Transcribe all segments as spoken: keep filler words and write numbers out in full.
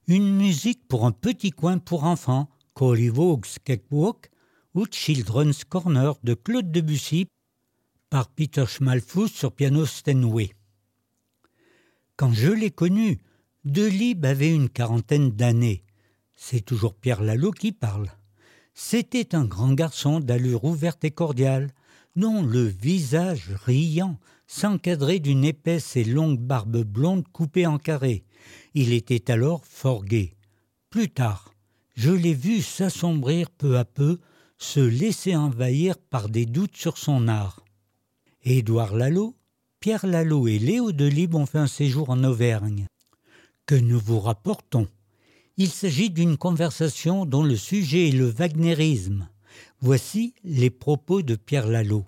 Une musique pour un petit coin pour enfants, Collivauge's Cakewalk ou Children's Corner de Claude Debussy par Peter Schmalfuss sur piano Steinway. Quand je l'ai connu, Delibes avait une quarantaine d'années. C'est toujours Pierre Lalo qui parle. C'était un grand garçon d'allure ouverte et cordiale, dont le visage riant s'encadrait d'une épaisse et longue barbe blonde coupée en carrés. Il était alors fort gai. Plus tard, je l'ai vu s'assombrir peu à peu, se laisser envahir par des doutes sur son art. Édouard Lalo, Pierre Lalo et Léo Delibes ont fait un séjour en Auvergne. Que nous vous rapportons. Il s'agit d'une conversation dont le sujet est le wagnérisme. Voici les propos de Pierre Lalo.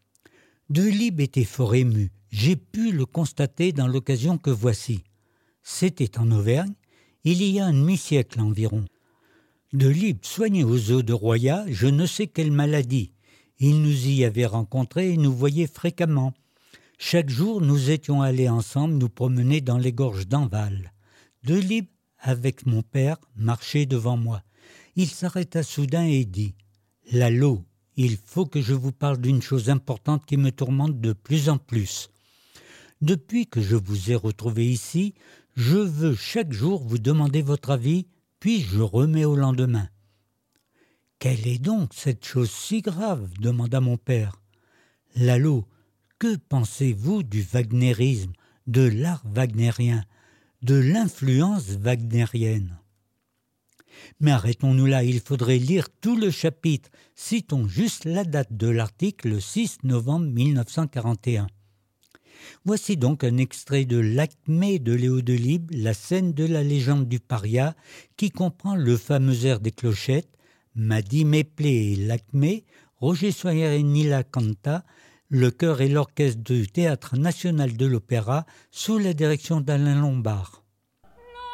Delibes était fort ému. J'ai pu le constater dans l'occasion que voici. C'était en Auvergne, il y a un demi-siècle environ. Delibes soignait aux eaux de Roya je ne sais quelle maladie. Il nous y avait rencontrés et nous voyait fréquemment. Chaque jour, nous étions allés ensemble nous promener dans les gorges d'Enval. Delibes, avec mon père, marchait devant moi. Il s'arrêta soudain et dit « Lalo, il faut que je vous parle d'une chose importante qui me tourmente de plus en plus. Depuis que je vous ai retrouvé ici, je veux chaque jour vous demander votre avis, puis je remets au lendemain. » « Quelle est donc cette chose si grave ?» demanda mon père. « Lalo, que pensez-vous du wagnérisme, de l'art wagnérien, de l'influence wagnérienne ?» Mais arrêtons-nous là, il faudrait lire tout le chapitre. Citons juste la date de l'article, le six novembre mille neuf cent quarante et un. Voici donc un extrait de l'Acmé de Léo Delibes, la scène de la légende du paria, qui comprend le fameux air des clochettes, Madi Méplé et l'Acmé, Roger Soyer et Nila Canta, le chœur et l'orchestre du Théâtre national de l'Opéra, sous la direction d'Alain Lombard.